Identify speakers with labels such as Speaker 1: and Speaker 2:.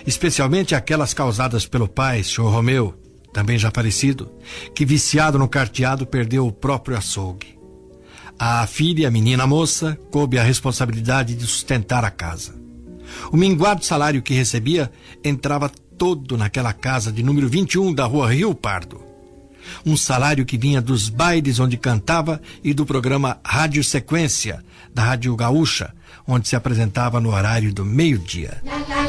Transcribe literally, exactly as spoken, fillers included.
Speaker 1: especialmente aquelas causadas pelo pai, senhor Romeu, também já falecido, que viciado no carteado perdeu o próprio açougue. À filha, a menina moça, coube a responsabilidade de sustentar a casa. O minguado salário que recebia entrava todo naquela casa de número vinte e um da rua Rio Pardo. Um salário que vinha dos bailes onde cantava e do programa Rádio Sequência, da Rádio Gaúcha, onde se apresentava no horário do meio-dia.